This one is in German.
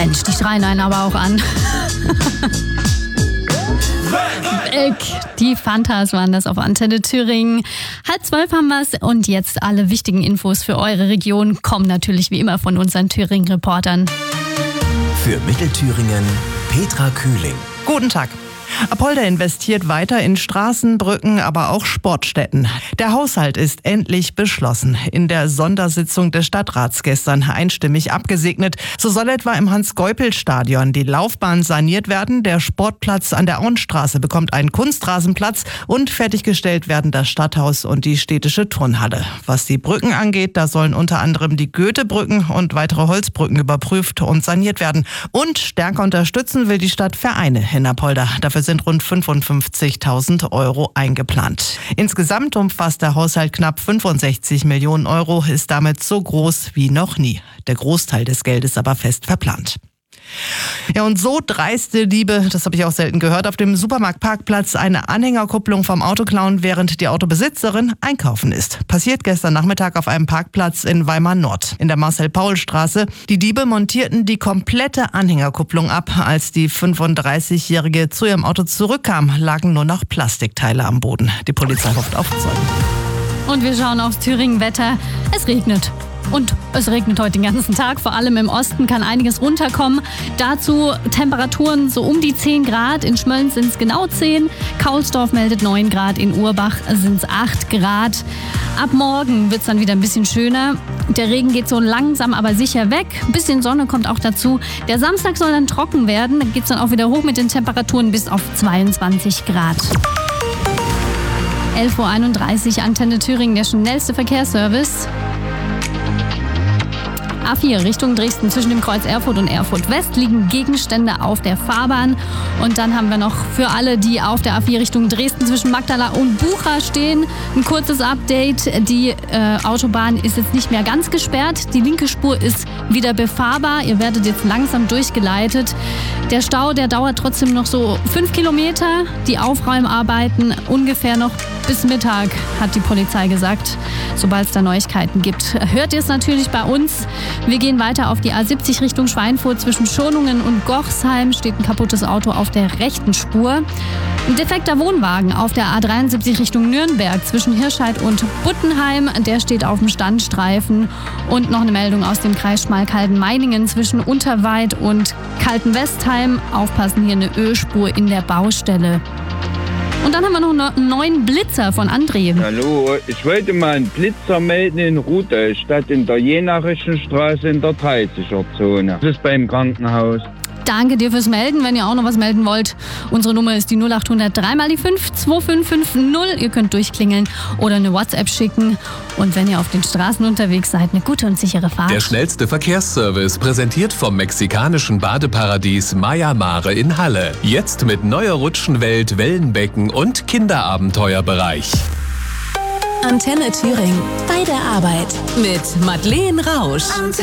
Mensch, die schreien einen aber auch an. Weg. Die Fantas waren das auf Antenne Thüringen. 11:30 haben wir es und jetzt alle wichtigen Infos für eure Region kommen natürlich wie immer von unseren Thüringen-Reportern. Für Mittelthüringen Petra Kühling. Guten Tag. Apolda investiert weiter in Straßen, Brücken, aber auch Sportstätten. Der Haushalt ist endlich beschlossen. In der Sondersitzung des Stadtrats gestern einstimmig abgesegnet. So soll etwa im Hans-Geupel-Stadion die Laufbahn saniert werden. Der Sportplatz an der Auenstraße bekommt einen Kunstrasenplatz und fertiggestellt werden das Stadthaus und die städtische Turnhalle. Was die Brücken angeht, da sollen unter anderem die Goethebrücken und weitere Holzbrücken überprüft und saniert werden. Und stärker unterstützen will die Stadt Vereine in Apolda. Dafür sind rund 55.000 Euro eingeplant. Insgesamt umfasst der Haushalt knapp 65 Millionen Euro, ist damit so groß wie noch nie. Der Großteil des Geldes aber fest verplant. Ja, und so dreiste Diebe, das habe ich auch selten gehört, auf dem Supermarktparkplatz eine Anhängerkupplung vom Auto klauen, während die Autobesitzerin einkaufen ist. Passiert gestern Nachmittag auf einem Parkplatz in Weimar Nord, in der Marcel-Paul-Straße. Die Diebe montierten die komplette Anhängerkupplung ab. Als die 35-Jährige zu ihrem Auto zurückkam, lagen nur noch Plastikteile am Boden. Die Polizei hofft auf Zeugen. Und wir schauen aufs Thüringen-Wetter. Es regnet. Und es regnet heute den ganzen Tag. Vor allem im Osten kann einiges runterkommen. Dazu Temperaturen so um die 10 Grad. In Schmölln sind es genau 10. Kaulsdorf meldet 9 Grad. In Urbach sind es 8 Grad. Ab morgen wird es dann wieder ein bisschen schöner. Der Regen geht so langsam, aber sicher weg. Ein bisschen Sonne kommt auch dazu. Der Samstag soll dann trocken werden. Dann geht es dann auch wieder hoch mit den Temperaturen bis auf 22 Grad. 11:31 Uhr, Antenne Thüringen, der schnellste Verkehrsservice. A4 Richtung Dresden zwischen dem Kreuz Erfurt und Erfurt West liegen Gegenstände auf der Fahrbahn. Und dann haben wir noch für alle, die auf der A4 Richtung Dresden zwischen Magdala und Bucha stehen, ein kurzes Update. Die Autobahn ist jetzt nicht mehr ganz gesperrt. Die linke Spur ist wieder befahrbar. Ihr werdet jetzt langsam durchgeleitet. Der Stau, der dauert trotzdem noch so 5 Kilometer. Die Aufräumarbeiten ungefähr noch bis Mittag, hat die Polizei gesagt. Sobald es da Neuigkeiten gibt, hört ihr es natürlich bei uns. Wir gehen weiter auf die A70 Richtung Schweinfurt. Zwischen Schonungen und Gochsheim steht ein kaputtes Auto auf der rechten Spur. Ein defekter Wohnwagen auf der A73 Richtung Nürnberg zwischen Hirscheid und Buttenheim. Der steht auf dem Standstreifen. Und noch eine Meldung aus dem Kreis Schmalkalden-Meiningen zwischen Unterweid und Kaltenwestheim. Aufpassen, hier eine Ölspur in der Baustelle. Und dann haben wir noch einen neuen Blitzer von André. Hallo, ich wollte mal einen Blitzer melden in Rudolstadt in der Jenachischen Straße in der 30er-Zone. Das ist beim Krankenhaus. Danke dir fürs Melden. Wenn ihr auch noch was melden wollt, unsere Nummer ist die 0800 3 mal die 5 2550. Ihr könnt durchklingeln oder eine WhatsApp schicken. Und wenn ihr auf den Straßen unterwegs seid, eine gute und sichere Fahrt. Der schnellste Verkehrsservice, präsentiert vom mexikanischen Badeparadies Maya Mare in Halle. Jetzt mit neuer Rutschenwelt, Wellenbecken und Kinderabenteuerbereich. Antenne Thüringen. Bei der Arbeit. Mit Madeleine Rausch.